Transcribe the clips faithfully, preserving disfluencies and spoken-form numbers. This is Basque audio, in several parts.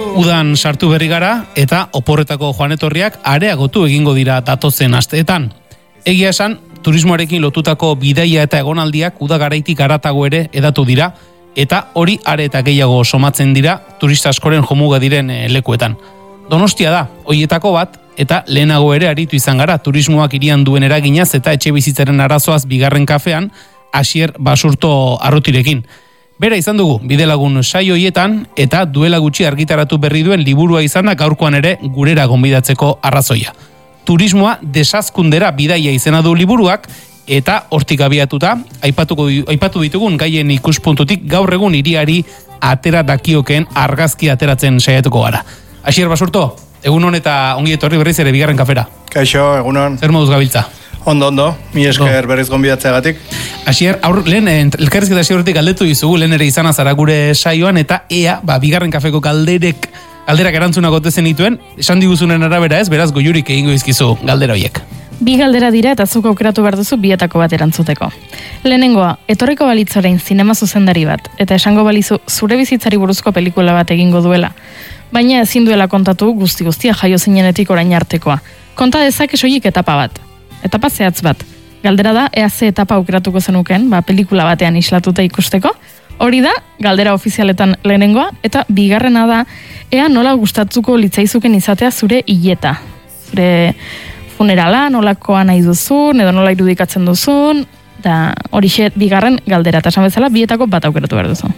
Udan sartu berri gara eta oporretako joanetorriak areagotu egingo dira datozen asteetan. Egia esan, turismoarekin lotutako bidaia eta egonaldiak uda garaitik haratago ere edatu dira, eta hori are eta gehiago somatzen dira turista askoren jomuga diren lekuetan. Donostia da, hoietako bat, eta lehenago ere aritu izan gara turismoak hirian duen eraginaz eta etxe bizitzaren arazoaz bigarren kafean, Asier Basurto Arrutirekin. Bera izan dugu, bidelagun saio hoietan, eta duela gutxi argitaratu berri duen liburua izan da gaurkoan ere gurera gonbidatzeko arrazoia. Turismoa desazkundera bidaia izena du liburuak, eta hortik abiatuta, aipatuko, aipatu ditugun gaien ikuspuntutik gaur egun hiriari atera dakiokeen argazki ateratzen saiatuko gara. Asier Basurto, egunon eta ongi etorri berriz ere bigarren kafera. Kaixo, egunon. Zer moduz gabiltza? Ondo, ondo, mi esker berriz gonbidatzeagatik. Asier, aur, lehen, elkarrizketa hasi horretik galdetu dizugu, lehen ere izan azara gure saioan, eta ea, ba, bigarren kafeko galderek, galderak erantzunak ote zenituen, esan diguzunen arabera ez, beraz goiurik egingo izkizu galdera horiek. Bi galdera dira eta zuk aukeratu behar duzu bietako bat erantzuteko. Lehenengoa, etorriko balitzorein zinema zuzendari bat, eta esango balizu zure bizitzari buruzko pelikula bat egingo duela. Baina ezin duela kontatu guzti guztia jaio zinenetik orain artekoa. Konta dezake soilik etapa bat. Etapa zehatz bat. Galdera da, ea ze etapa aukeratuko zenuken, ba, pelikula batean islatuta ikusteko. Hori da, galdera ofizialetan lehenengoa, eta bigarrena da, ea nola gustatzuko litzaizuken izatea zure hileta. Zure funerala, nolakoa nahi duzun, edo nola irudikatzen duzun, eta hori xe bigarren galdera, eta esan bezala, bietako bat aukeratu behar duzu.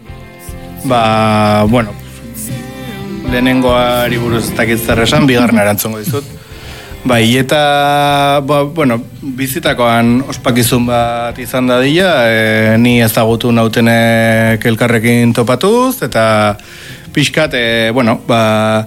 Ba, bueno, lehenengoari buruz ez dakit zer esan, bigarren erantzungo dizut. Bai, eta, ba, bueno, bizitakoan ospakizun bat izan dadila, e, ni ezagutu nautenek elkarrekin topatuz, eta pixkat, e, bueno, ba,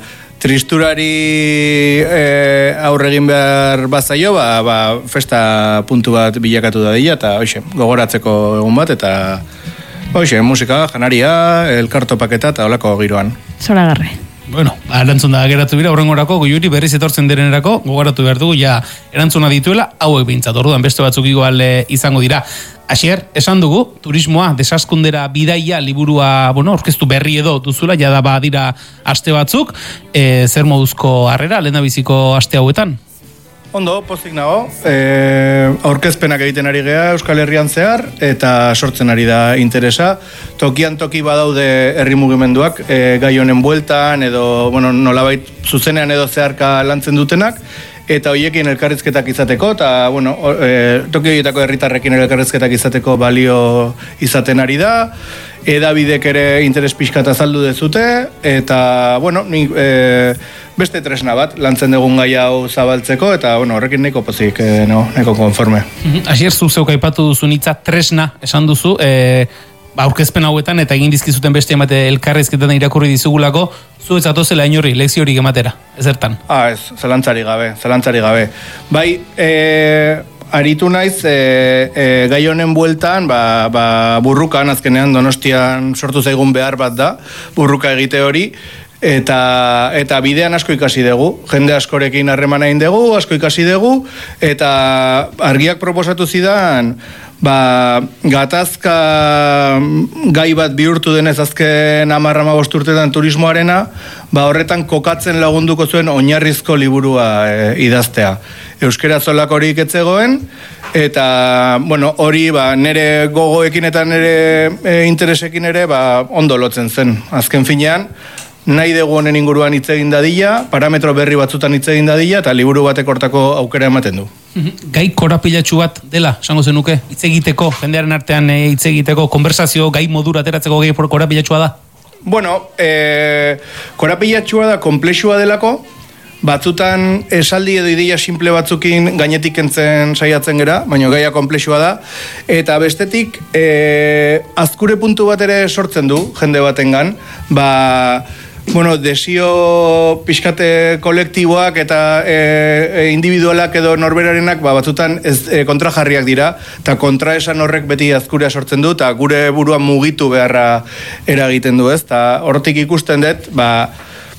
tristurari e, aurregin behar bazaio, ba, ba, festa puntu bat bilakatu dadila, eta hoxe, gogoratzeko egun bat, eta hoxe, musika, janaria, elkartopaketa, eta holako giroan. Zoragarri. Bueno, erantzun da geratu bira, horrengorako, goiuri berriz etortzen derenerako, gogoratu behar dugu, ja, erantzuna dituela, hauek behintzat, orduan beste batzuk igual izango dira. Asier, esan dugu, turismoa, desazkundera bidaia, liburua, bueno, orkestu berri edo duzula, jada ba dira aste batzuk, e, zer moduzko harrera, lehendabiziko aste hauetan? Ondo, pozik nago, e, aurkezpenak egiten ari gea Euskal Herrian zehar, eta sortzen ari da interesa. Tokian toki badaude herri mugimenduak, e, gai honen bueltan, edo, bueno, nolabait zuzenean edo zeharka lantzen dutenak, eta hoiekin elkarrizketak izateko, eta, bueno, e, toki horietako herritarrekin elkarrizketak izateko balio izaten ari da, edabidek ere interes pixkat azaldu dezute, eta, bueno, ni, e, beste tresna bat, lantzen dugun gai hau zabaltzeko, eta, bueno, horrekin neko pozik, e, no, neko konforme. Asier, zu zeuk aipatu duzun hitza tresna, esan duzu, e, ba, aurkezpen hauetan, eta egin dizkizuten beste emate elkarrizketan irakurri dizugulako, zu ez atozela inorri, lekzio hori ematera, ezertan? Ah, ez, zelantzari gabe, zelantzari gabe. Bai, e, aritu naiz, e, e, gai honen bueltan, ba, ba, burrukan, azkenean Donostian sortu zaigun behar bat da, burruka egite hori, eta eta bidean asko ikasi dugu, jende askorekin harremana egin dugu, asko ikasi dugu, eta argiak proposatu zidan, ba, gatazka gai bat bihurtu denez azken hamar hamabost urtetan turismoarena, ba, horretan kokatzen lagunduko zuen oinarrizko liburua e, idaztea. Euskera zolakorik etzegoen, eta, bueno, hori, ba, nire gogoekin eta nire e, interesekin ere, ba, ondo lotzen zen. Azken finean, nahi dugu honen inguruan hitz egin dadila, parametro berri batzutan hitz egin dadila, eta liburu batek hortako aukera ematen du. Gai korapilatxu bat dela, esango zenuke, hitz egiteko, jendearen artean hitz egiteko, konversazio, gai modura ateratzeko gai korapilatxua da? Bueno, e, korapilatxua da, komplexua delako, batzutan esaldi edo ideia simple batzukin gainetik kentzen saiatzen gera, baina gaia komplexua da, eta bestetik e, azkure puntu bat ere sortzen du jende batengan, ba, bueno, desio pixkate kolektiboak eta e, e, individualak edo norberarenak ba, batzutan ez, e, kontrajarriak dira, eta kontraesan horrek beti azkurea sortzen du, eta gure buruan mugitu beharra eragiten du, ez? Eta hortik ikusten dut, ba,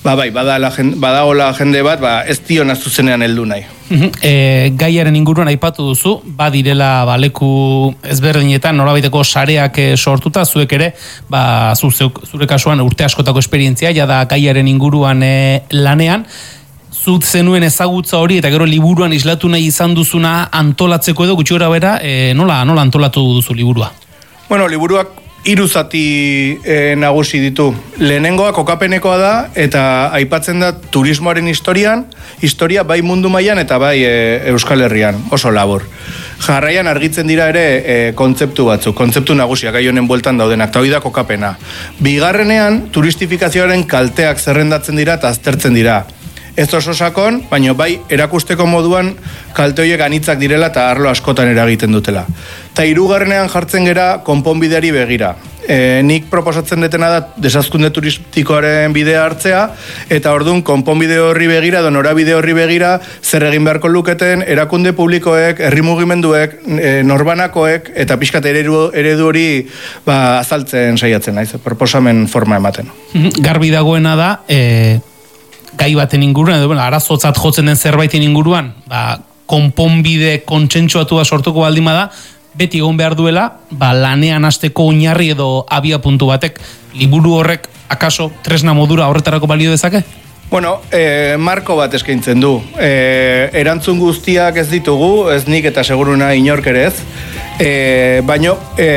ba bai, badagola jende bat, ba, ez diona zuzenean heldu nahi. E, gaiaren inguruan aipatu duzu, badirela ba, leku ezberdinetan norabaiteko sareak sortuta, zuek ere, ba, zu, zure kasuan urte askotako esperientzia, jada gaiaren inguruan e, lanean, zut zenuen ezagutza hori eta gero liburuan islatu nahi izan duzuna antolatzeko edo gutxi gora bera, e, nola, nola antolatu duzu liburua? Bueno, liburuak hiru zati e, nagusi ditu. Lehenengoa kokapenekoa da eta aipatzen da turismoaren historian, historia bai mundu mailan eta bai e, Euskal Herrian, oso labur. Jarraian argitzen dira ere e, kontzeptu batzuk, kontzeptu nagusiak gai honen bueltan daudenak, eta hori da kokapena. Bigarrenean, turistifikazioaren kalteak zerrendatzen dira eta aztertzen dira. Ez oso sakon, baina bai erakusteko moduan kalte horiek anitzak direla eta arlo askotan eragiten dutela. Ta hirugarrenean jartzen gera konponbideari begira. E, nik proposatzen detena da desazkunde turistikoaren bidea hartzea, eta orduan konponbide horri begira, edo norabide horri begira, zer egin beharko luketen erakunde publikoek, herri mugimenduek, e, norbanakoek, eta pixkat eredu, eredu hori ba, azaltzen saiatzen naiz, proposamen forma ematen. Garbi dagoena da, e... gai baten inguruan, edo bueno, arazotzat jotzen den zerbaiten inguruan, ba, konponbide kontsentsuatua sortuko baldin bada, beti egon behar duela, ba, lanean hasteko oinarri edo abia puntu batek, liburu horrek akaso tresna modura horretarako balio dezake? Bueno, e, marko bat eskaintzen du. E, erantzun guztiak ez ditugu, ez nik eta seguruna inork ere ez, e, baino,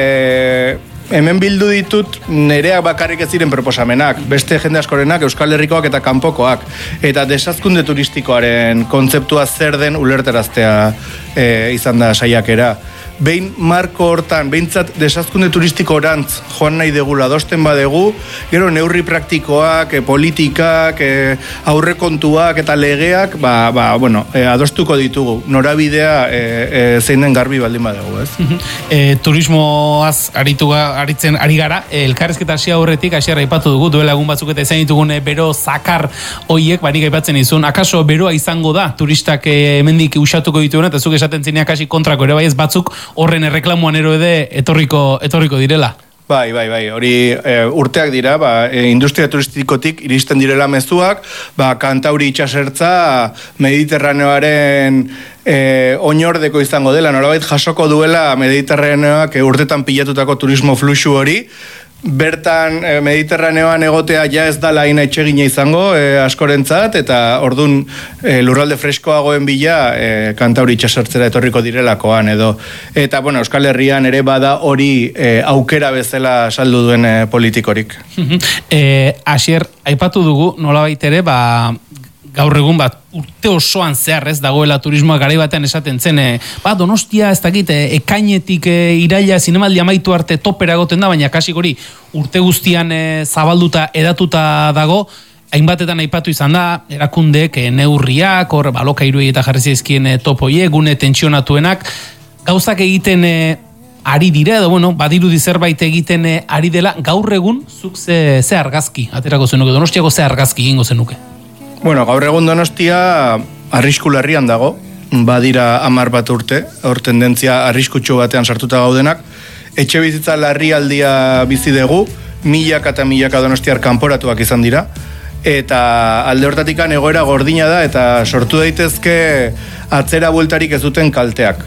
e, hemen bildu ditut nereak bakarrik ez ziren proposamenak, beste jende askorenak, Euskal Herrikoak eta kanpokoak, eta desazkunde turistikoaren kontzeptua zer den ulerteraztea e, izan da saiakera. Behin marko hortan, behintzat desazkunde turistiko orantz joan nahi degula dosten badegu, gero neurri praktikoak, e, politikak, e, aurrekontuak eta legeak, ba, ba, bueno, e, adostuko ditugu, norabidea e, e, zein den garbi baldin badegu, ez? e, turismoaz aritu, aritzen ari gara, e, elkarrezketa hasi aurretik, hasi aipatu dugu, duela egun batzuk eta izan ditugun e, bero zakar hoiek, banik aipatzen izun, akaso beroa izango da, turistak e, hemendik usatuko dituena, eta zuk esaten zineak hasi kontrako ere bai ez batzuk, horren erreklamoan ero ede etorriko, etorriko direla. Bai, bai, bai, hori e, urteak dira, ba, e, industria turistikotik iristen direla mezuak, ba, Kantauri itxasertza Mediterraneoaren e, oinordeko izango dela, nolabait jasoko duela Mediterraneoak e, urtetan pilatutako turismo fluxu hori, bertan e, Mediterraneoan egotea ja ez da laina etxegina izango e, askorentzat, eta ordun e, lurralde freskoagoen bila e, Kantauri itxasertzera etorriko direlakoan edo. Eta bueno, Euskal Herrian ere bada hori e, aukera bezala saldu duen e, politikorik. e, Asier, aipatu dugu nolabait ere, ba, gaur egun bat urte osoan zehar ez dagoela turismoa garai batean esaten zen, e, ba, Donostia ez dakit, e, ekainetik e, iraila zinemaldi amaitu arte topera egoten da, baina kasik hori urte guztian e, zabalduta edatuta dago, hainbatetan aipatu izan da, erakundeek e, neurriak, hor balokairuei eta jarri zizkien e, topoiek, gune tentsionatuenak, gauzak egiten e, ari dira, edo bueno, badirudi zerbait egiten e, ari dela, gaur egun zuk ze, ze argazki aterako zenuke, Donostiako ze argazki egingo zenuke? Bueno, gaur egun Donostia arrisku larrian dago, badira hamar bat urte, hor tendentzia arriskutsu batean sartuta gaudenak, etxe bizitza larrialdia bizi dugu, milaka eta milaka donostiar kanporatuak izan dira, eta alde hortatikan egoera gordina da, eta sortu daitezke atzera bueltarik ez duten kalteak.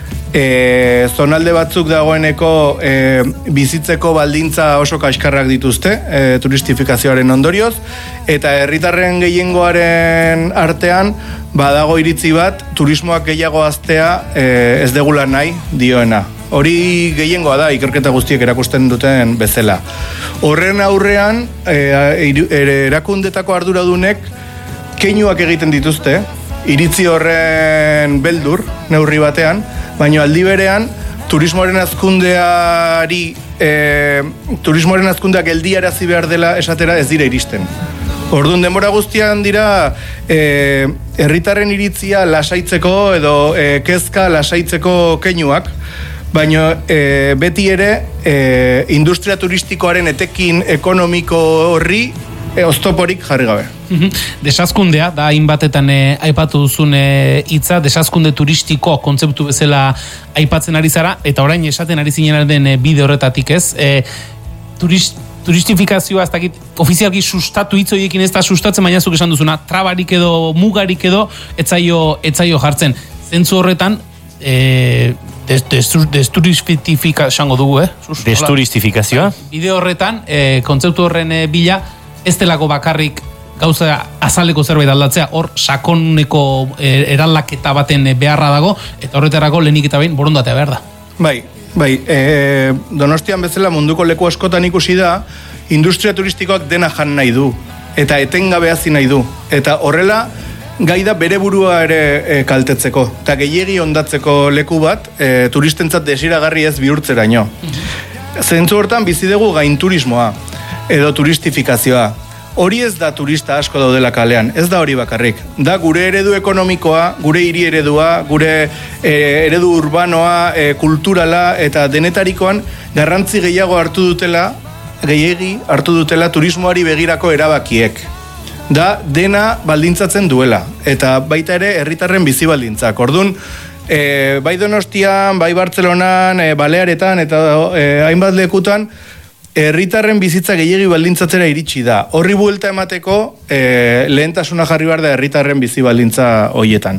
E, zonalde batzuk dagoeneko e, bizitzeko baldintza oso kaskarrak dituzte e, turistifikazioaren ondorioz, eta herritarren gehiengoaren artean badago iritzi bat turismoak gehiago haztea e, ez degula nahi dioena. Hori gehiengoa da ikerketa guztiek erakusten duten bezala. Horren aurrean e, erakundetako arduradunek keinuak egiten dituzte, iritzi horren beldur neurri batean, baina aldi berean turismoaren azkundeari e, turismoaren azkundea geldiarazi behar dela esatera ez dira iristen. Orduan denbora guztian dira e, herritarren iritzia lasaitzeko edo e, kezka lasaitzeko keinuak, baina e, beti ere e, industria turistikoaren etekin ekonomiko horri E, oztoporik jarri gabe. Desazkundea, da hainbatetan e, aipatu duzun hitza, desazkunde turistiko kontzeptu bezala aipatzen ari zara, eta orain esaten ari zinen den e, bide horretatik ez, e, turist, turistifikazioa, ez dakit, ofizialki sustatu hitz horiekin ez da sustatzen, baina zuk esan duzuna, trabarik edo, mugarik edo, etzaio, etzaio jartzen. Zentzu horretan, e, desturistifikazioa, esango dugu, eh? Desturistifikazioa? Bide horretan, e, kontzeptu horren e, bila, ez delako bakarrik gauza azaleko zerbait aldatzea, hor sakoneko e, eraldaketa baten beharra dago, eta horretarako lehenik eta behin borondatea behar da. Bai, bai, e, Donostian bezala munduko leku askotan ikusi da, industria turistikoak dena jan nahi du, eta etengabe hazi nahi du, eta horrela gai da bere burua ere e, kaltetzeko, eta gehiegi ondatzeko leku bat e, turistentzat desiragarri ez bihurtzeraino. Zentzu hortan bizi dugu gain turismoa, edo turistifikazioa. Hori ez da turista asko daudela kalean, ez da hori bakarrik. Da gure eredu ekonomikoa, gure hiri eredua, gure e, eredu urbanoa, e, kulturala eta denetarikoan garrantzi gehiago hartu dutela, gehiegi hartu dutela turismoari begirako erabakiek. Da dena baldintzatzen duela, eta baita ere herritarren bizi baldintzak. Ordun, e, bai Donostian, bai Bartzelonan, e, Balearetan eta e, hainbat lekutan, herritarren bizitza gehiegi baldintzatzera iritsi da. Horri buelta emateko e, lehentasuna jarri behar da herritarren bizi baldintza hoietan.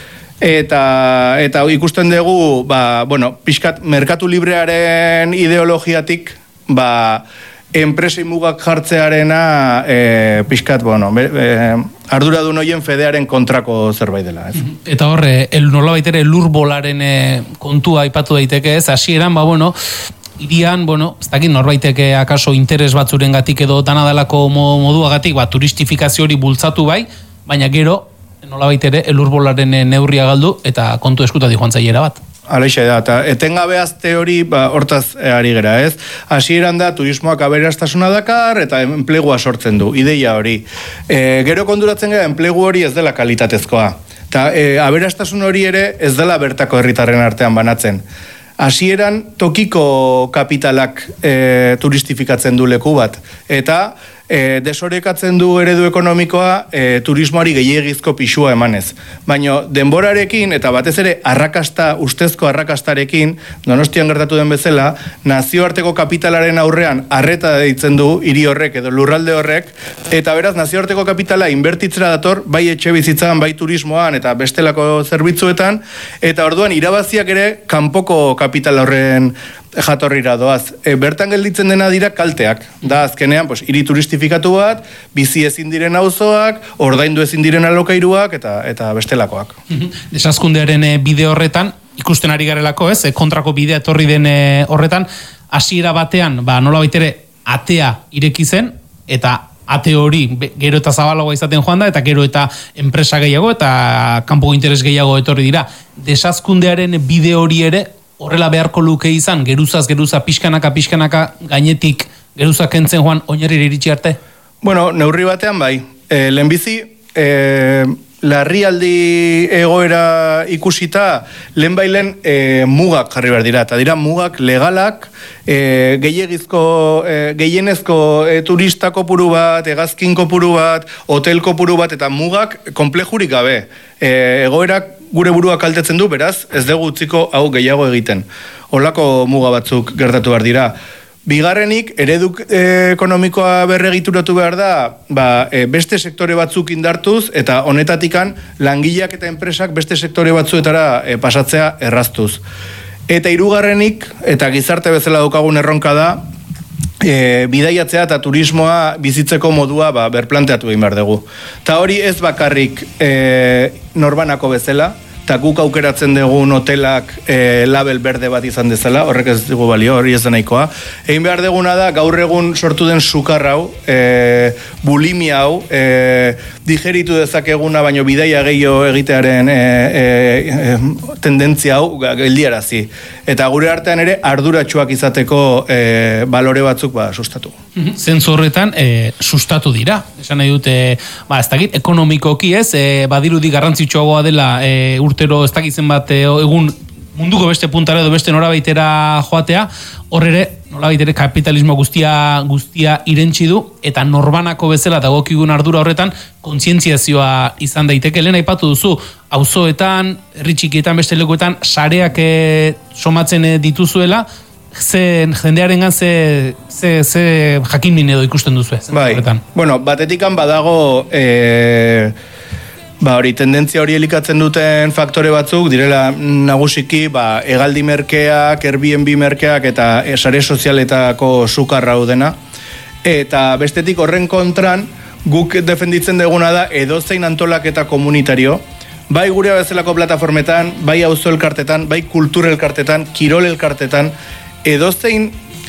Eta, eta ikusten dugu, ba, bueno, pixkat merkatu librearen ideologiatik, ba, enpresei mugak jartzearena e, pixkat, bueno, e, arduradun hoien fedearen kontrako zerbait dela. Ez? Eta horre, el nolabait ere lurbolaren e, kontua aipatu daiteke ez, hasieran, ba, bueno, irian, bueno, ez dakit norbaiteke akaso interes batzurengatik edo danadalako moduagatik, ba, turistifikazio hori bultzatu bai, baina gero, nolabait ere, elurbolaren neurria galdu, eta kontu eskutati joan zailera bat. Alaixe da, eta etengabe azte hori, ba, hortaz ari gera, ez? Hasieran da, turismoak aberastasuna dakar, eta enplegua sortzen du, ideia hori. E, gero konduratzen gara, enplegu hori ez dela kalitatezkoa. Eta e, aberastasun hori ere ez dela bertako herritarren artean banatzen. Hasieran tokiko kapitalak e, turistifikatzen du leku bat, eta e, desorekatzen du eredu ekonomikoa e, turismoari gehiegizko pisua emanez. Baina denborarekin, eta batez ere arrakasta, ustezko arrakastarekin, Donostian gertatu den bezala, nazioarteko kapitalaren aurrean arreta deitzen du hiri horrek edo lurralde horrek, eta beraz nazioarteko kapitala inbertitzera dator, bai etxe bizitzan, bai turismoan, eta bestelako zerbitzuetan, eta orduan irabaziak ere kanpoko kapital horren jatorrira doaz. E, bertan gelditzen dena dira kalteak. Da azkenean, pues, hiri turistifikatu bat, bizi ezin diren auzoak, ordaindu ezin diren alokairuak eta eta bestelakoak. Desazkundearen bide horretan, ikusten ari garelako, ez? Kontrako bidea etorri den horretan, hasiera batean, ba, nolabait ere atea ireki zen, eta ate hori gero eta zabalagoa izaten joan da, eta gero eta enpresa gehiago, eta kanpoko interes gehiago etorri dira. Desazkundearen bide hori ere, horrela beharko luke izan, geruzaz, geruza, pixkanaka, pixkanaka, gainetik, geruza kentzen joan, oinarrira iritsi arte? Bueno, neurri batean bai. E, lehenbizi, e, larrialdi egoera ikusita, lehenbailen e, mugak jarri behar dira, eta dira mugak legalak, e, gehiagizko, e, gehienezko e, turista kopuru bat, hegazkin kopuru bat, hotel kopuru bat, eta mugak komplejurik gabe. E, egoerak gure burua kaltetzen du, beraz, ez dugu utziko hau gehiago egiten. Holako muga batzuk gertatu behar dira. Bigarrenik, eredu e, ekonomikoa berregituratu behar da, ba, e, beste sektore batzuk indartuz, eta honetatikan langileak eta enpresak beste sektore batzuetara e, pasatzea erraztuz. Eta hirugarrenik, eta gizarte bezala daukagun erronka da, e, bidaiatzea eta turismoa bizitzeko modua ba, berplanteatu egin behar dugu. Ta hori ez bakarrik e, norbanako bezala, eta guk aukeratzen dugun hotelak e, label berde bat izan dezala, horrek ez dugu balio, hori ez da nahikoa. Egin behar duguna da, gaur egun sortu den sukar hau, e, bulimia hau, e, digeritu dezakeguna, baino bidaia gehiago egitearen e, e, e, tendentzia hau geldiarazi. Eta gure artean ere arduratsuak izateko e, balore batzuk ba, sustatu. Zentzu horretan, e, sustatu dira. Esan nahi dute, ba, ez dakit, ekonomikoki ez, e, badirudi garrantzitsuagoa dela e, urtero ez dakitzen bat e, egun munduko beste puntara edo beste norabaitera joatea, hor ere, nolabait ere kapitalismo guztia guztia irentsi du, eta norbanako bezala dagokigun ardura horretan kontzientziazioa izan daiteke. Lehen aipatu duzu, auzoetan, herri txikietan, beste lekuetan, sareak e, somatzen e, dituzuela, ze jendearengan ze, ze, ze jakin min edo ikusten duzu. Bai, bueno, batetikan badago... E... Ba, hori, tendentzia hori elikatzen duten faktore batzuk, direla nagusiki, ba, hegaldi merkeak, Airbnb merkeak eta sare sozialetako sukarra dena. Eta bestetik horren kontran, guk defenditzen deguna da edozein antolaketa komunitario, bai gure bezalako plataformetan, bai auzo elkartetan, bai kultur elkartetan, kirol elkartetan, edozein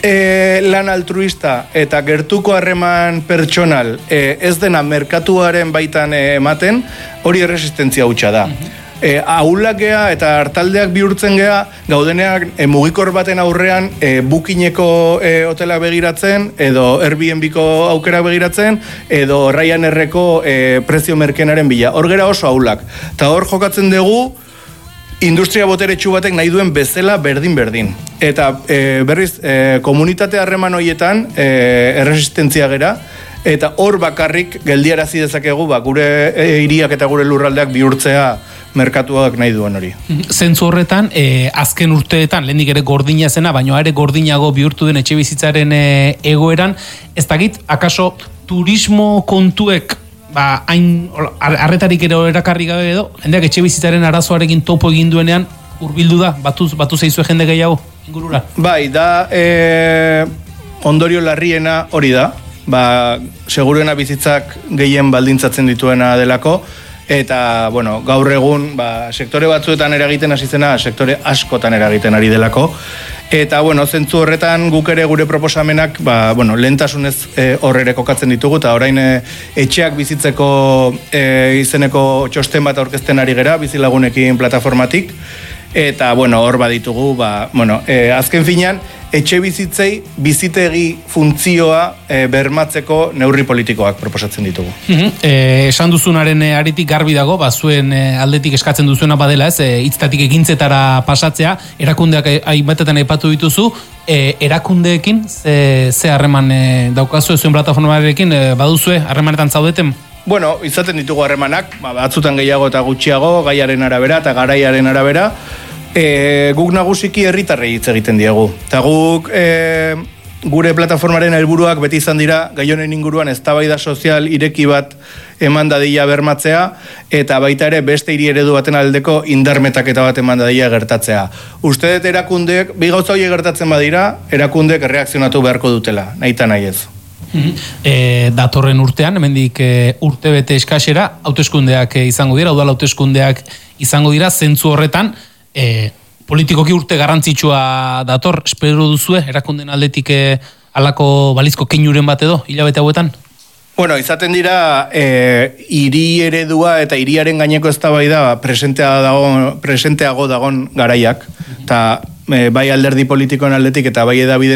E, lan altruista eta gertuko harreman pertsonal e, ez dena merkatuaren baitan e, ematen, hori erresistentzia hutsa da. E, ahulak gea eta hartaldeak bihurtzen gea, gaudeneak e, mugikor baten aurrean e, bukineko e, hotela begiratzen, edo Airbnbko aukera begiratzen, edo Ryanerreko e, prezio merkenaren bila. Hor gera oso ahulak. Eta hor jokatzen dugu, industria boteretsu batek nahi duen bezala berdin-berdin. Eta e, berriz, e, komunitate harreman horietan e, erresistentzia gera, eta hor bakarrik geldiarazi dezakegu ba, gure e, hiriak eta gure lurraldeak bihurtzea merkatuak nahi duen hori. Zentzu horretan, e, azken urteetan, lehendik ere gordina zena, baina ere gordinago bihurtu den etxe bizitzaren e, egoeran, ez dakit, akaso turismo kontuek ba, hain arretarik ere erakarri gabe edo, jendeak etxe bizitzaren arazoarekin topo egin duenean, hurbildu da, batu, batu zeizue jende gehiago ingurura? Bai, da e, ondorio larriena hori da, ba, seguruena bizitzak gehien baldintzatzen dituena delako, eta, bueno, gaur egun, ba, sektore batzuetan eragiten hasi zena, sektore askotan eragiten ari delako, eta, bueno, zentzu horretan guk ere gure proposamenak, ba, bueno, lehentasunez e, horrere kokatzen ditugu, eta orain e, etxeak bizitzeko e, izeneko txosten bat aurkezten ari gera, bizilagunekin plataformatik, eta, bueno, hor baditugu, ba, bueno, e, azken finean, etxe bizitzei bizitegi funtzioa e, bermatzeko neurri politikoak proposatzen ditugu. Mm-hmm. E, esan duzunaren e, aritik garbi dago, ba, zuen e, aldetik eskatzen duzuena badela ez, e, hitzetatik ekintzetara pasatzea, erakundeak hainbatetan aipatu dituzu, e, erakundeekin ze, ze harreman e, daukazu zuen plataformarekin, e, baduzue harremanetan zaudeten? Bueno, izaten ditugu harremanak, ba, batzutan gehiago eta gutxiago, gaiaren arabera eta garaiaren arabera, E, guk nagusiki herritarrei hitz egiten diegu. Eta guk e, gure plataformaren helburuak beti izan dira gai honen inguruan eztabaida sozial ireki bat eman dadila bermatzea, eta baita ere beste hiri eredu baten aldeko indarmetaketa bat eman dadila gertatzea. Uste dut erakundeek, bi gauza horiek gertatzen badira, erakundeek erreakzionatu beharko dutela, nahita nahi ez. E, datorren urtean, hemendik e, urte bete eskasera, hauteskundeak e, izango dira, udal hauteskundeak izango dira, zentzu horretan, E, politikoki urte garrantzitsua dator, espero duzue, erakunden aldetik e, alako balizko keinuren bat edo, hilabete hauetan? Bueno, izaten dira, e, hiri eredua eta hiriaren gaineko eztabaida presentea dago, presenteago dagon garaiak, eta e, bai alderdi politikoen aldetik eta bai edabide